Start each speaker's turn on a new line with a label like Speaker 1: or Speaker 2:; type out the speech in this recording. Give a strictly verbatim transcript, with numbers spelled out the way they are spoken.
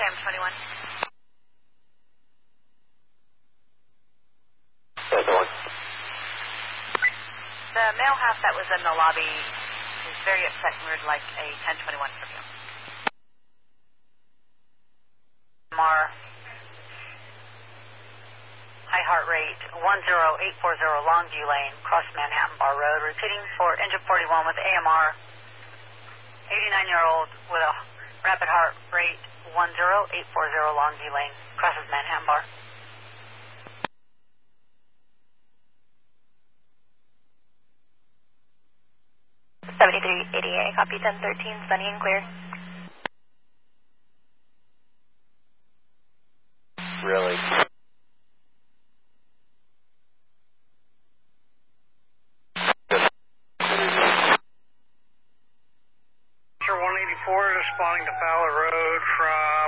Speaker 1: Sam twenty-one. The male half that was in the lobby is very upset and would like a ten twenty-one from you. Mar. High heart rate one zero eight four zero Longview Lane, cross Manhattan Bar Road. Repeating for engine forty-one with A M R. eighty-nine-year-old with a rapid heart rate one zero eight four zero Longview Lane, crosses Manhattan Bar. seventy-three eighty-eight, copy ten thirteen, sunny and clear.
Speaker 2: Really?
Speaker 3: one eighty-four responding to Fowler Road from